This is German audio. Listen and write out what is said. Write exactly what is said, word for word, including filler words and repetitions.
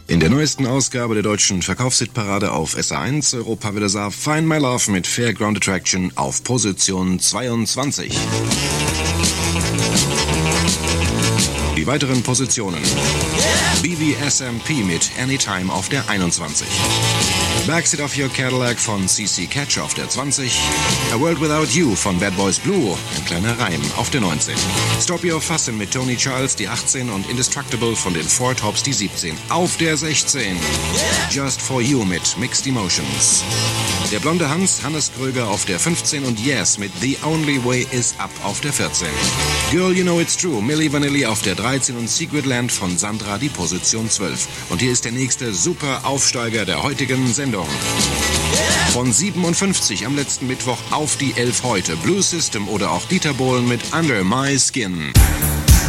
In der neuesten Ausgabe der deutschen Verkaufshitparade auf S A eins, Europa will sah Find My Love mit Fairground Attraction auf Position zweiundzwanzig. Die weiteren Positionen: B V S M P mit Anytime auf der einundzwanzig. Backseat of Your Cadillac von C C Catch auf der zwanzig. A World Without You von Bad Boys Blue, ein kleiner Reim, auf der neunzehn. Stop Your Fussin' mit Tony Charles die achtzehn und Indestructible von den Four Tops die siebzehn. Auf der sechzehn. Just For You mit Mixed Emotions. Der blonde Hans, Hannes Kröger auf der fünfzehn und Yes mit The Only Way Is Up auf der vierzehn. Girl You Know It's True, Milli Vanilli auf der dreizehn und Secret Land von Sandra die Position zwölf. Und hier ist der nächste super Aufsteiger der heutigen Sendung. Von siebenundfünfzig am letzten Mittwoch auf die elf heute. Blue System oder auch Dieter Bohlen mit Under My Skin.